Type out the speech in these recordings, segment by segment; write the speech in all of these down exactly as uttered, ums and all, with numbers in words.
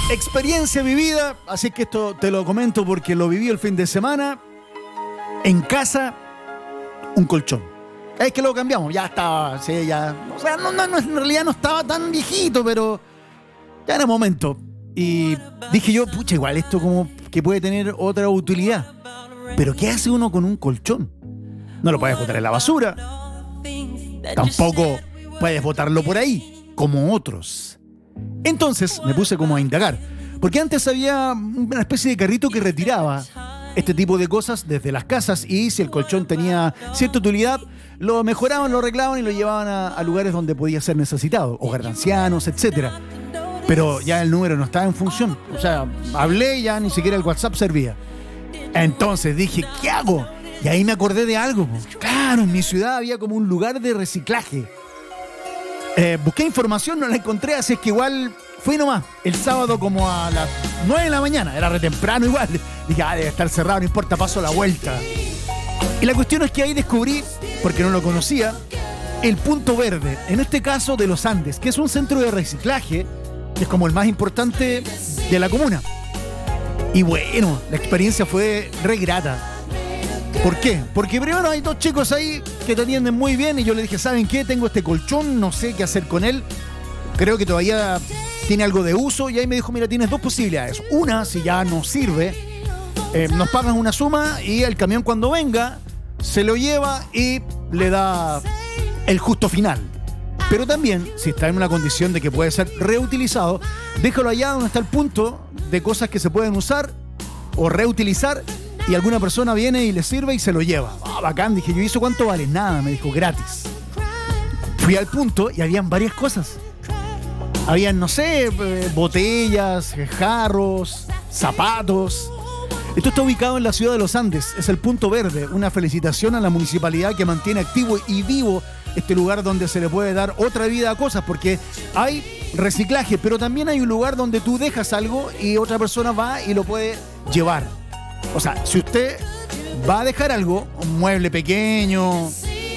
Experiencia vivida, así que esto te lo comento porque lo viví el fin de semana. En casa, un colchón. Es que lo cambiamos, ya estaba, sí, ya. O sea, no, no, no, en realidad no estaba tan viejito, pero ya era momento. Y dije yo, pucha, igual esto como que puede tener otra utilidad. Pero ¿qué hace uno con un colchón? No lo puedes botar en la basura. Tampoco puedes botarlo por ahí, como otros. Entonces me puse como a indagar, porque antes había una especie de carrito que retiraba este tipo de cosas desde las casas y si el colchón tenía cierta utilidad, lo mejoraban, lo arreglaban y lo llevaban a, a lugares donde podía ser necesitado, hogar de ancianos, etcétera. Pero ya el número no estaba en función, o sea, hablé y ya ni siquiera el WhatsApp servía. Entonces dije, ¿qué hago? Y ahí me acordé de algo. Claro, en mi ciudad había como un lugar de reciclaje. Eh, busqué información, no la encontré, así es que igual fui nomás. El sábado como a las nueve de la mañana, era re temprano igual. Dije, ah, debe estar cerrado, no importa, paso la vuelta. Y la cuestión es que ahí descubrí, porque no lo conocía, el Punto Verde, en este caso de los Andes, que es un centro de reciclaje, que es como el más importante de la comuna. Y bueno, la experiencia fue re grata. ¿Por qué? Porque primero hay dos chicos ahí que te atienden muy bien y yo le dije, ¿saben qué? Tengo este colchón, no sé qué hacer con él. Creo que todavía tiene algo de uso y ahí me dijo, mira, tienes dos posibilidades. Una, si ya no sirve, eh, nos pagan una suma y el camión cuando venga se lo lleva y le da el justo final. Pero también, si está en una condición de que puede ser reutilizado, déjalo allá donde está el punto de cosas que se pueden usar o reutilizar y alguna persona viene y le sirve y se lo lleva. Ah, bacán, dije yo, ¿y eso cuánto vale? Nada, me dijo, gratis. Fui al punto y habían varias cosas. Habían, no sé, eh, botellas, jarros, zapatos. Esto está ubicado en la ciudad de Los Andes, es el Punto Verde. Una felicitación a la municipalidad que mantiene activo y vivo este lugar donde se le puede dar otra vida a cosas, porque hay reciclaje, pero también hay un lugar donde tú dejas algo y otra persona va y lo puede llevar. O sea, si usted va a dejar algo, un mueble pequeño,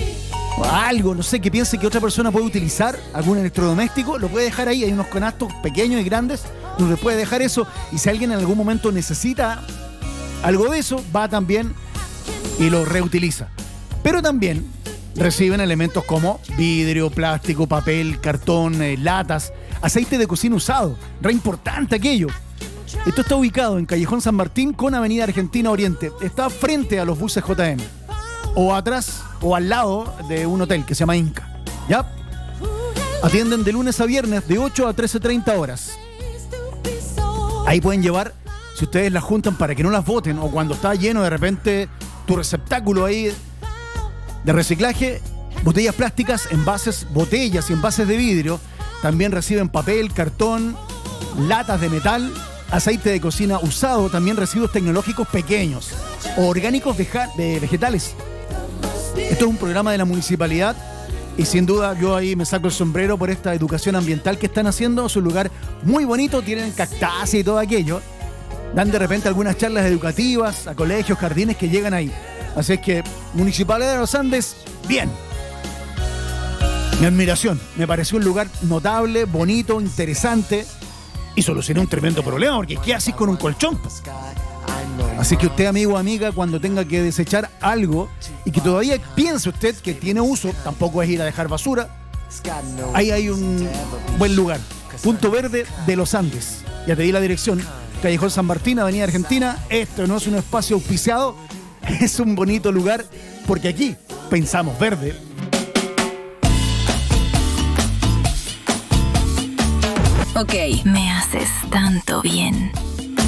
algo, no sé, que piense que otra persona puede utilizar, algún electrodoméstico, lo puede dejar ahí. Hay unos canastos pequeños y grandes donde puede dejar eso. Y si alguien en algún momento necesita algo de eso, va también y lo reutiliza. Pero también reciben elementos como vidrio, plástico, papel, cartón, eh, latas, aceite de cocina usado. Re importante aquello. Esto está ubicado en Callejón San Martín con Avenida Argentina Oriente. Está frente a los buses J M. O atrás o al lado de un hotel que se llama Inca. ¿Ya? Atienden de lunes a viernes de ocho a trece treinta horas. Ahí pueden llevar, si ustedes las juntan para que no las boten o cuando está lleno de repente tu receptáculo ahí de reciclaje, botellas plásticas, envases, botellas y envases de vidrio. También reciben papel, cartón, latas de metal, aceite de cocina usado, también residuos tecnológicos pequeños, o orgánicos veja- de vegetales. Esto es un programa de la municipalidad y sin duda yo ahí me saco el sombrero por esta educación ambiental que están haciendo. Es un lugar muy bonito, tienen cactáceas y todo aquello. Dan de repente algunas charlas educativas a colegios, jardines que llegan ahí. Así es que, Municipalidad de los Andes, bien. Mi admiración, me pareció un lugar notable, bonito, interesante y solucionó un tremendo problema, porque ¿qué haces con un colchón? Así que usted, amigo o amiga, cuando tenga que desechar algo y que todavía piense usted que tiene uso, tampoco es ir a dejar basura, ahí hay un buen lugar. Punto Verde de los Andes. Ya te di la dirección. Callejón San Martín, Avenida Argentina. Esto no es un espacio auspiciado, es un bonito lugar, porque aquí pensamos verde. Ok, me haces tanto bien.